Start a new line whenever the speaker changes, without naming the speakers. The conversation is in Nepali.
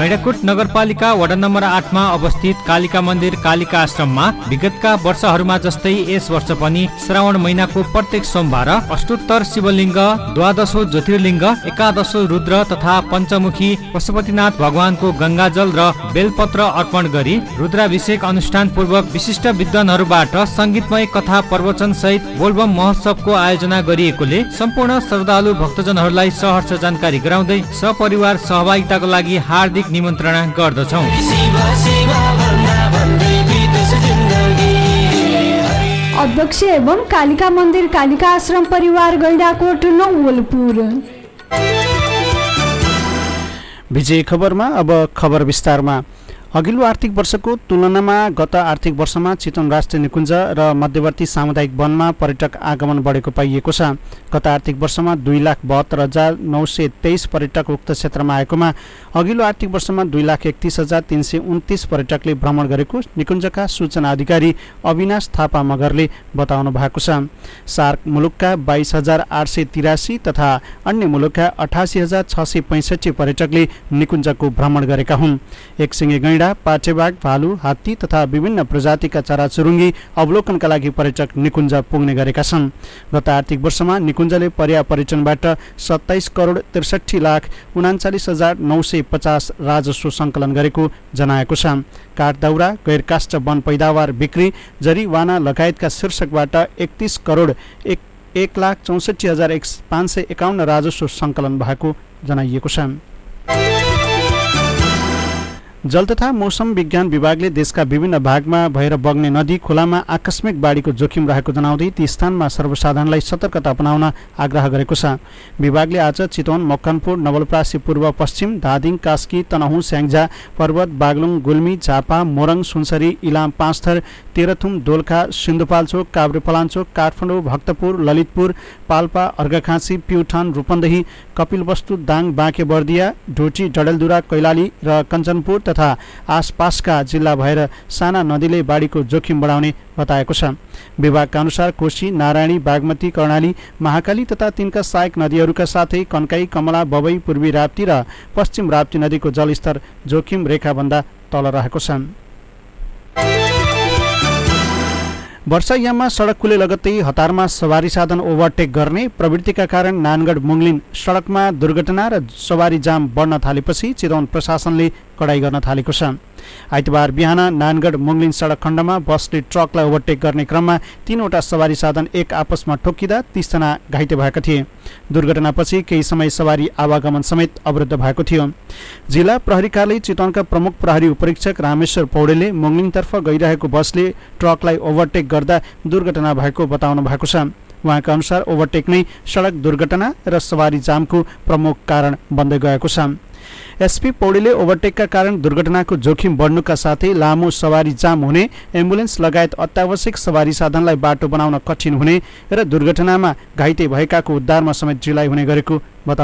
गैंडाकोट नगरपालिका वडा नम्बर 8 मा अवस्थित कालिका मन्दिर कालिका आश्रममा विगतका वर्षहरूमा जस्तै यस वर्ष पनि श्रावण महिनाको प्रत्येक सोमबार अष्टोत्तर शिवलिङ्ग, द्वादशो ज्योतिर्लिङ्ग, एकादशो रुद्र तथा पञ्चमुखी पशुपतिनाथ भगवानको गंगाजल र बेलपत्र अर्पण गरी रुद्राभिषेक अनुष्ठान पूर्वक विशिष्ट विद्वानहरूबाट संगीतमय कथा प्रवचन सहित बोलबम महोत्सवको आयोजना गरिएकोले सम्पूर्ण श्रद्धालु भक्तजनहरूलाई सहर्ष जानकारी गराउँदै सपरिवार सहभागिताको लागि हार्दिक निमन्त्रणा गर्दछौं।
अध्यक्ष एवं कालिका मन्दिर कालिका आश्रम परिवार गैंडाकोट नवलपुर।
विजय खबरमा अब खबर विस्तारमा। अघिल्लो आर्थिक वर्षको तुलनामा गत आर्थिक वर्षमा चितवन राष्ट्रिय निकुञ्ज र मध्यवर्ती सामुदायिक वनमा पर्यटक आगमन बढेको पाइएको छ। गत आर्थिक वर्षमा 2,72,923 पर्यटक उक्त क्षेत्रमा आएकोमा अघिल्लो आर्थिक वर्षमा 2,31,329 पर्यटकले भ्रमण गरेको निकुञ्जका सूचना अधिकारी अविनाश थापा मगरले बताउनु भएको छ। सार्क मुलुकका 22,883 तथा अन्य मुलुकका 88,665 पर्यटकले निकुञ्जको भ्रमण गरेका हुन्। एकसिङे गैंडा, पाठेबाघ, भालु, हात्ती तथा विभिन्न प्रजातिका चराचुरुङ्गी अवलोकनका लागि पर्यटक निकुञ्ज पुग्ने गरेका छन्। गत आर्थिक वर्षमा निकुञ्जले पर्यापर्यटनबाट 27,63,39,950 राजस्व सङ्कलन गरेको जनाएको छ। काठदाउरा, गैरकाष्ठ वन पैदावार बिक्री, जरिवाना लगायतका शीर्षकबाट 31,61,64,551 राजस्व सङ्कलन भएको जनाइएको छ। जल तथा मौसम विज्ञान विभागले देशका विभिन्न भागमा भएर बग्ने नदी खोलामा आकस्मिक बाढीको जोखिम रहेको जनाउँदै ती स्थानमा सर्वसाधारणलाई सतर्कता अपनाउन आग्रह गरेको छ। विभागले आज चितवन, मकनपुर, नवलपरासी पूर्व पश्चिम, धादिङ, कास्की, तनहुँ, स्याङ्जा, पर्वत, बागलुङ, गुल्मी, झापा, मोरङ, सुनसरी, इलाम, पाँचथर, तेह्रथुम, दोलखा, सिन्धुपाल्चोक, काभ्रेपलाञ्चोक, काठमाडौँ, भक्तपुर, ललितपुर, पाल्पा, अर्घाखाँची, प्युठान, रूपन्देही, कपिलवस्तु, दाङ, बाँकेबर्दिया, ढोटी, डडेलधुरा, कैलाली र कञ्चनपुर तथा आसपासका जिल्ला भएर साना नदीले बाढीको जोखिम बढाउने बताएको छ। विभागका अनुसार कोशी, नारायणी, बागमती, कर्णाली, महाकाली तथा तिनका सहायक नदीहरूका साथै कन्काई, कमला, बबई, पूर्वी राप्ती र पश्चिम राप्ती नदीको जलस्तर जोखिम रेखाभन्दा तल रहेको छ। वर्षायाममा सडक खुले लगत्तै हतारमा सवारी साधन ओभरटेक गर्ने प्रवृत्तिका कारण नानगढ मुङलिन सडकमा दुर्घटना र सवारी जाम बढ्न थालेपछि चितवन प्रशासनले कडाई गर्न थालेको छ। आइतबार बिहान नानगढ मुङलिन सडक खण्डमा बसले ट्रकलाई ओभरटेक गर्ने क्रममा 3वटा सवारी साधन एक आपसमा ठोक्किँदा 30 जना घाइते भएका थिए। दुर्घटनापछि केही समय सवारी आवागमन समेत अवरुद्ध भएको थियो। जिल्ला प्रहरी कार्यालय चितवनका प्रमुख प्रहरी उपरीक्षक रामेश्वर पौडेलले मुङलिनतर्फ गइरहेको बसले ट्रकलाई ओभरटेक गर्दा दुर्घटना भएको बताउनु भएको छ। उहाँका अनुसार ओभरटेक नै सडक दुर्घटना र सवारी जामको प्रमुख कारण बन्दै गएको छ। एसपी पौडेलले ओभरटेकका कारण दुर्घटनाको जोखिम बढ्नुका साथै लामो सवारी जाम हुने, एम्बुलेन्स लगायत अत्यावश्यक सवारी साधनलाई बाटो बनाउन कठिन हुने र दुर्घटनामा घाइते भएकाको उद्धारमा समेत ढिलाइ हुने गरेको बताउनु